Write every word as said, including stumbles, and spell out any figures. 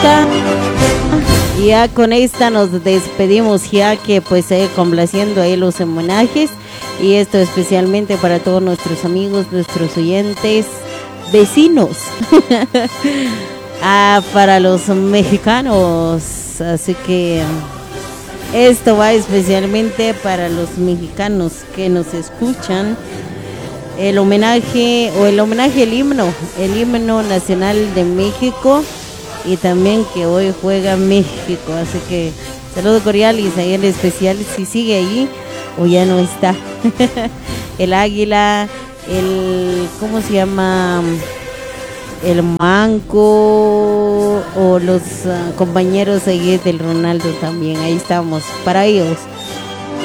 esta, ya con esta nos despedimos, ya que pues eh, complaciendo ahí los homenajes, y esto especialmente para todos nuestros amigos, nuestros oyentes, vecinos, ah, para los mexicanos, así que esto va especialmente para los mexicanos que nos escuchan. El homenaje o el homenaje el himno, el himno nacional de México, y también que hoy juega México, así que saludo cordial y en especial si sigue ahí o ya no está. El águila, el ¿cómo se llama? El manco o los uh, compañeros ahí del Ronaldo también, ahí estamos para ellos.